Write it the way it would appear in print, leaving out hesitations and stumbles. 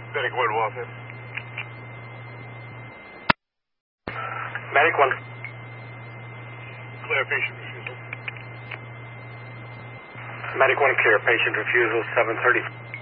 Medic 1, Waltham. Medic 1. Clear patient refusal. Medic 1 clear, patient refusal 730.